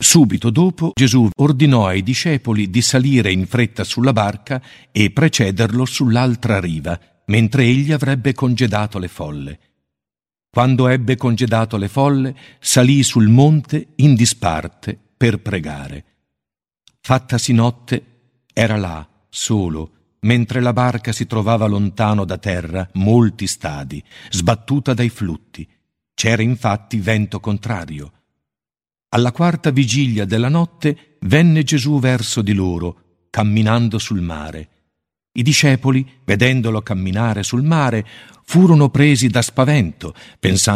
Subito dopo Gesù ordinò ai discepoli di salire in fretta sulla barca e precederlo sull'altra riva, mentre egli avrebbe congedato le folle. Quando ebbe congedato le folle, salì sul monte in disparte per pregare. Fattasi notte, era là, solo, mentre la barca si trovava lontano da terra molti stadi, sbattuta dai flutti. C'era infatti vento contrario. Alla quarta vigilia della notte venne Gesù verso di loro, camminando sul mare. I discepoli, vedendolo camminare sul mare, furono presi da spavento, pensando